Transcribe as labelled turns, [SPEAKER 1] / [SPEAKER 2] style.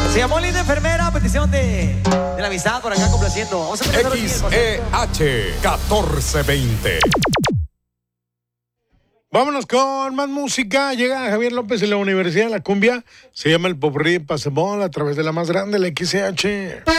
[SPEAKER 1] Se llamó Linda Enfermera, petición de la amistad por acá complaciendo. Vamos a empezar
[SPEAKER 2] XEH 1420.
[SPEAKER 3] Vámonos con más música. Llega Javier López en la Universidad de la Cumbia. Se llama el Popurrí Pasebol a través de la más grande, la XH.